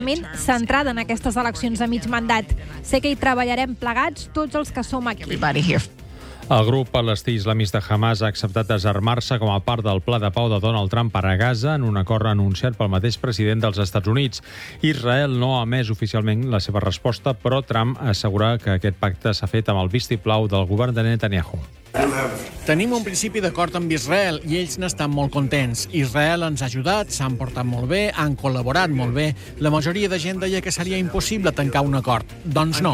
centrada en aquestes eleccions de mig mandat. Sé que hi treballarem plegats tots els que som aquí. El grup palestí islamista Hamas ha acceptat desarmar-se com a part del pla de pau de Donald Trump per a Gaza en un acord anunciat pel mateix president dels Estats Units. Israel no ha emès oficialment la seva resposta, però Trump assegura que aquest pacte s'ha fet amb el vistiplau del govern de Netanyahu. Tenim un principi d'acord amb Israel i ells n'estan molt contents. Israel ens ha ajudat, s'han portat molt bé, han col·laborat molt bé. La majoria de gent deia que seria impossible tancar un acord. Doncs no.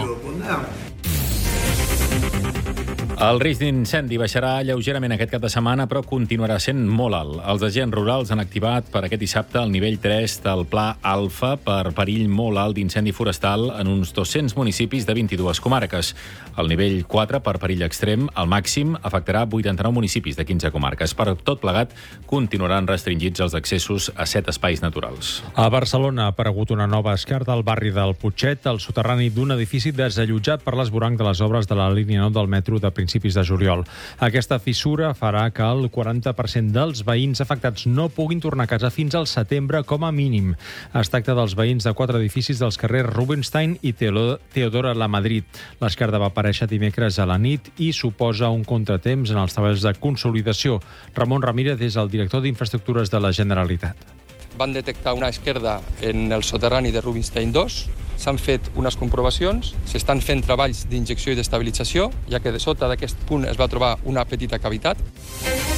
El risc d'incendi baixarà lleugerament aquest cap de setmana, però continuarà sent molt alt. Els agents rurals han activat per aquest dissabte el nivell 3 del Pla Alfa per perill molt alt d'incendi forestal en uns 200 municipis de 22 comarques. El nivell 4 per perill extrem, al màxim, afectarà 89 municipis de 15 comarques. Per tot plegat, continuaran restringits els accessos a 7 espais naturals. A Barcelona ha aparegut una nova esquerda al barri del Putxet, al soterrani d'un edifici desallotjat per l'esvoranc de les obres de la línia 9 del metro de principis de juliol. Aquesta fissura farà que el 40% dels veïns afectats no puguin tornar a casa fins al setembre com a mínim. Es tracta dels veïns de 4 edificis dels carrers Rubinstein i Teodora Lamadrid. L'esquerda va aparèixer dimecres a la nit i suposa un contratemps en els treballs de consolidació. Ramon Ramírez és el director d'Infraestructures de la Generalitat. Van detectar una esquerda en el soterrani de Rubinstein 2, s'han fet unes comprovacions, s'estan fent treballs d'injecció i d'estabilització, ja que de sota d'aquest punt es va trobar una petita cavitat.